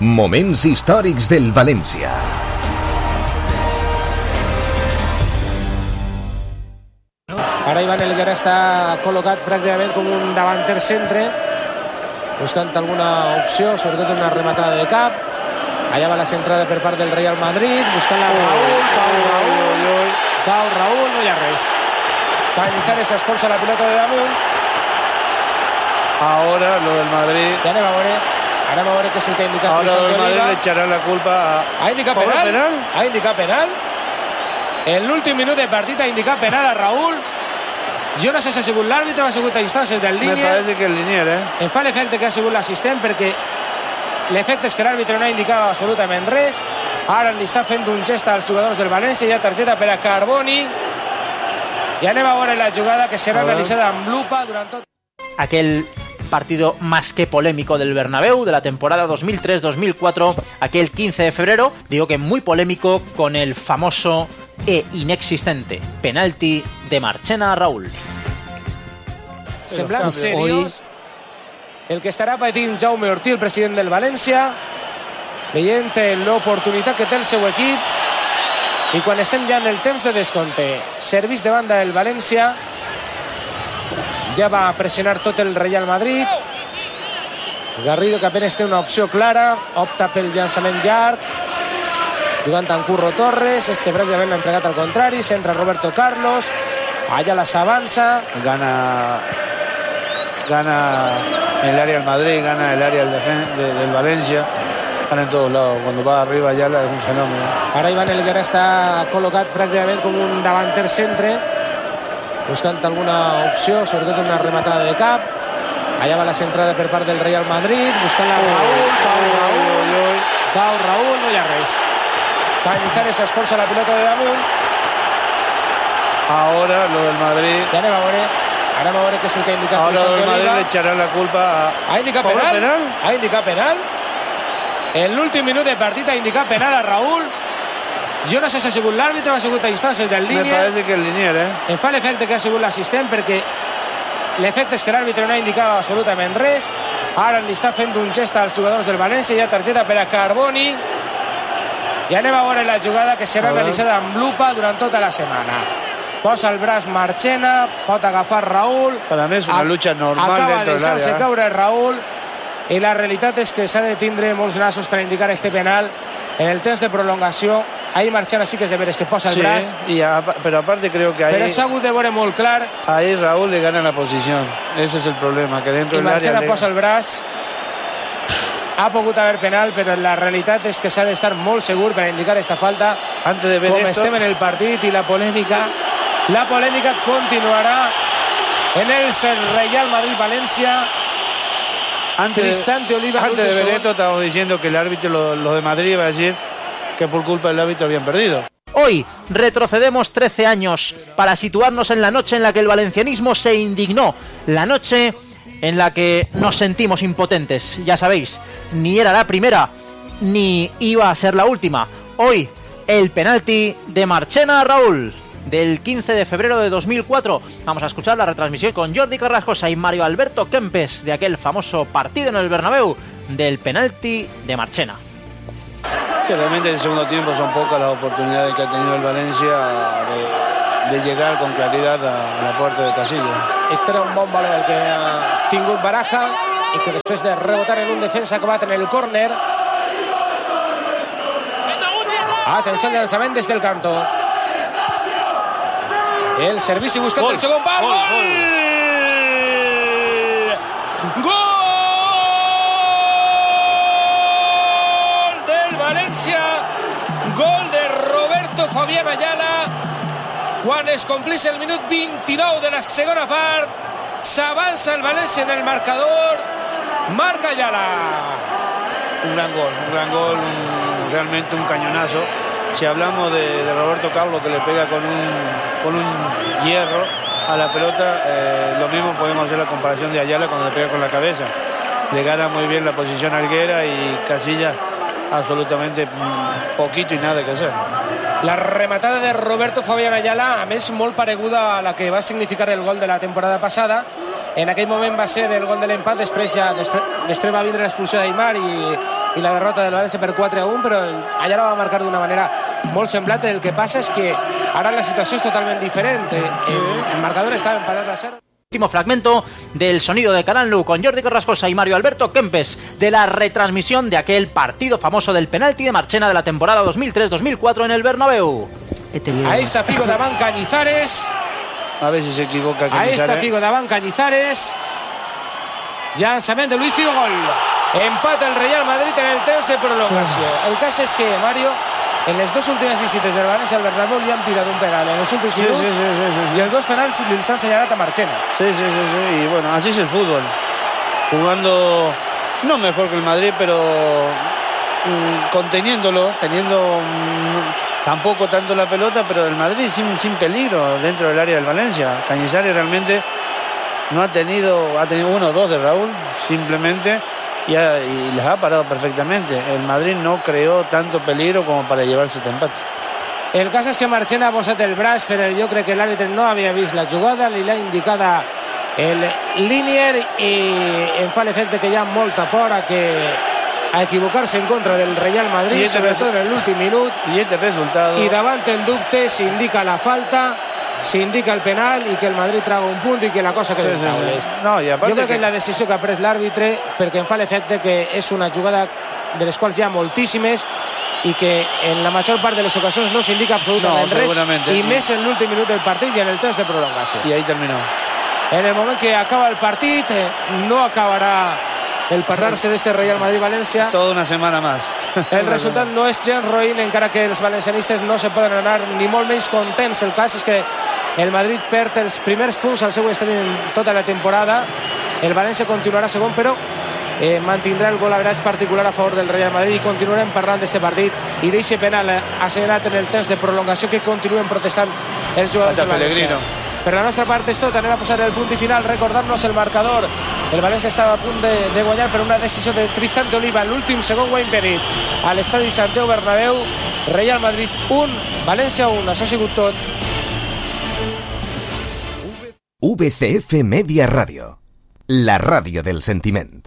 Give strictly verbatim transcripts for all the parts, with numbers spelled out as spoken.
Moments històrics del València. Ara Ivan Helguera està col·locat pràcticament com un davanter centre, buscant alguna opció, sobretot una rematada de cap. Allà va la centrada per part del Real Madrid, buscant la Raúl, Pau Raúl, Pau Raúl, no hi ha res. Cañizares expulsa la pilota de damunt. Ahora lo del Madrid. Ja anem a veure, anem a veure què és el que ha indicat. Ahora lo del Madrid le echará la culpa a... Ha indicat penal, penal, ha indicat penal. En l'últim minut de partit ha indicat penal a Raúl. Jo no sé si ha sigut l'àrbitre o ha sigut a instàncies del línia. Me parece que el linier, eh? Em fa l'efecte que ha sigut l'assistent, perquè l'efecte és que l'àrbitre no ha indicat absolutament res. Ara li està fent un gest als jugadors del València. Hi ha targeta per a Carboni. I anem a veure la jugada, que serà analitzada amb lupa durant tot. Aquel partido más que polémico del Bernabéu de la temporada dos mil tres dos mil cuatro, aquel quince de febrero, digo que muy polémico, con el famoso e inexistente penalti de Marchena a Raúl. Semblant seriós el que estarà patint Jaume Ortí, el president del València, veient l'oportunitat que té el seu equip. I quan estem ja en el temps de descompte, servís de banda del València, ja va pressionar tot el Real Madrid. Garrido, que apenas té una opció clara, opta pel llançament llarg, jugant amb Curro Torres. Este prèviament l'ha entregat al contrari, centra Roberto Carlos, allà la s'avança. Gana, gana el área del Madrid, gana el área del, defen de, del Valencia. En todos lados, cuando va arriba allá es un fenómeno. Ara Ivan Helguera està col·locat pràcticament com un davanter centre, buscant alguna opció, sobretot una rematada de cap. Allà va la centrada per part del Real Madrid, buscant la Raúl, Pau Raúl, Pau Raúl, no hi ha res. Cañizares expulsa la pilota de damunt. Ahora lo del Madrid. Ja anem a veure, anem a veure què és el que ha indicat. Ahora lo del Madrid le echará la culpa a... Ha indicat penal, penal, ha indicat penal. En l'últim minut de partit ha indicat penal a Raúl. Jo no sé si ha sigut l'àrbitre o ha sigut a instàncies del línia. Me parece que el linier, eh? Em fa l'efecte que ha sigut l'assistent, perquè l'efecte és que l'àrbitre no ha indicat absolutament res. Ara li està fent un gest als jugadors del València. Hi ha targeta per a Carboni. I anem a veure la jugada, que serà analitzada amb lupa durant tota la setmana. Posa el braç Marchena, pot agafar Raúl. Per a mi és una lucha normal acaba dentro de deixar-se del área. caure Raúl. I la realitat és que s'ha de tindre molts nassos per indicar este penal. En el temps de prolongació, ahí Marchena sí que és de veres que posa el sí, braç. Y a, pero aparte creo que ahí... Però s'ha hagut de veure molt clar. Ahí Raúl le gana la posición. Ese es el problema, que dentro I del área... Marchena le... posa el braç. Ha pogut haver penal, però la realitat és que s'ha d'estar molt segur per indicar esta falta. Antes de ver Com esto... estem en el partit, i la polèmica la polèmica continuarà en el Real Madrid-València. Antes, Cristante Oliva, antes de ver esto estábamos diciendo que el árbitro, los lo de Madrid, iba a decir que por culpa del árbitro habían perdido. Hoy retrocedemos trece años para situarnos en la noche en la que el valencianismo se indignó, la noche en la que nos sentimos impotentes. Ya sabéis, ni era la primera ni iba a ser la última. Hoy el penalti de Marchena a Raúl del quince de febrero de dos mil cuatro. Vamos a escuchar la retransmisión con Jordi Carrascosa y Mario Alberto Kempes de aquel famoso partido en el Bernabéu del penalti de Marchena. Que realmente en el segundo tiempo son pocas las oportunidades que ha tenido el Valencia de, de llegar con claridad a, a la puerta de Casillas. Este era un bon valor el que ha tingut Baraja, i que després de rebotar en un defensa ha acabat en el córner. Atenció al llançament des del canto. El servici buscant el segon pal. Gol! Gol! Gol! Del València. Gol de Roberto Fabián Ayala. Quan es complís el minut vint-i-nou de la segona part, s'avança el València en el marcador. Marca Ayala. Un gran gol, un gran gol, un, realmente un cañonazo. Si hablamos de, de Roberto Carlos, que le pega con un, con un hierro a la pelota, eh, lo mismo podemos hacer la comparación de Ayala cuando le pega con la cabeza. Le gana muy bien la posición a Helguera y Casillas absolutamente poquito y nada que hacer. La rematada de Roberto Fabián Ayala, a més, molt pareguda a la que va significar el gol de la temporada passada. En aquell moment va ser el gol de l'empat, després ja després, després va vindre l'expulsió d'Aimar i i la derrota del València per quatre a un, però allà la va marcar d'una manera molt semblant. El que passa és que ara la situació és totalment diferent. El, el marcador estava empatat a cero. Último fragmento del sonido de Canal Nu con Jordi Carrascosa y Mario Alberto Kempes de la retransmisión de aquel partido famoso del penalti de Marchena de la temporada dos mil tres dos mil cuatro en el Bernabéu. Ahí está Figo davant Cañizares. A ver si se equivoca Cañizares. Ahí está Figo davant Cañizares. Llançament de Luis Figo, gol. Empata el Real Madrid en el temps de prolongació. El cas és que, Mario, en les dues últimes visites del València al Bernabéu li han pidat un penal en els últims minuts, sí, sí, sí, sí, sí. Y els dos penals les han señalat a Marchena. Sí, sí, sí, sí. Y bueno, así es el fútbol. Jugando no mejor que el Madrid, pero mmm, conteniéndolo, teniendo mmm, tampoco tanto la pelota, pero el Madrid sin, sin peligro dentro del área del Valencia. Cañizares realmente no ha tenido, ha tenido uno o dos de Raúl, simplemente. Y, ha, y les ha parado perfectamente. El Madrid no creó tanto peligro como para llevarse este empate. El cas és que Marchena ha posat el braç, però jo crec que l'àrbitre no havia vist la jugada, li l'ha indicada el Linier i em fa l'efecte que hi ha molta por a, que, a equivocar-se en contra del Real Madrid, este sobretot en l'últim minut. I este resultado. I davant el dubte s'indica la falta, s'indica el penal i que el Madrid traga un punt i que la cosa queda sí, en taules. Sí, sí. No, jo crec que, que és la decisió que ha pres l'àrbitre, perquè em fa l'efecte que és una jugada de les quals hi ha moltíssimes i que en la major part de les ocasions no s'indica absolutament no, res, i més en l'últim minut del partit i en el temps de prolongació. I ahí terminó. En el moment que acaba el partit, no acabarà el parlar-se d'este Real Madrid-València. Toda una setmana més. El resultat no és gens roïn, encara que els valencianistes no se poden anar ni molt menys contents. El cas és que el Madrid perd els primers punts al seu estadi en tota la temporada. El València continuarà segon, però eh, mantindrà el gol average particular a favor del Real Madrid i continuarem parlant d'aquest partit i d'eixe penal assenyalat en el temps de prolongació que continuen protestant els jugadors del València. Per la nostra part és tot, anem a posar el punt i final, recordar-nos el marcador. El València estava a punt de, de guanyar per una decisió de Tristan de Oliva, l'últim segon ho ha impedit. A l'estadi Santiago Bernabéu, Real Madrid un, València un, això ha sigut tot. V C F Media Radio, la ràdio del sentiment.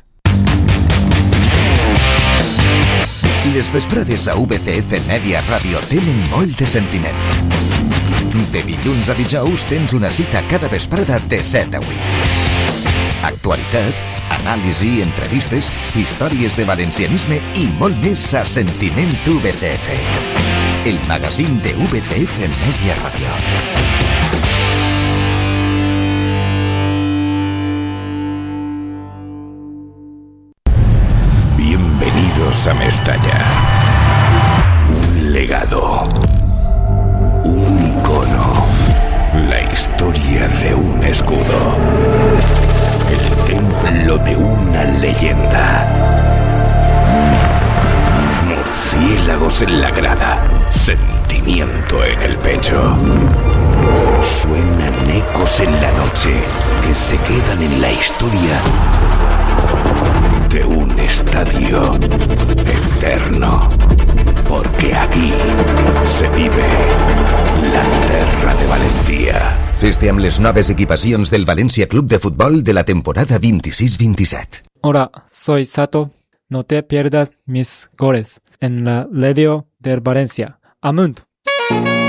Les vesprades a V C F Media Radio tenen molt de sentiment. De dilluns a dijous tens una cita cada vesprada de set a vuit. Actualitat, anàlisi, entrevistes, històries de valencianisme i molt més a Sentiment V C F. El magazín de V C F Media Radio. Bienvenidos a Mestalla. Un legado. Un icono. La historia de un escudo. El templo de una leyenda. Murciélagos en la grada. Sentimiento en el pecho. Suenan ecos en la noche que se quedan en la historia de un estadio eterno. Porque aquí se vive la terra de Valentia. Fes-te amb les noves equipacions del Valencia Club de Futbol de la temporada veintiséis veintisiete. Hola, soy Sato. No te pierdas mis goles en la radio del Valencia. Amunt.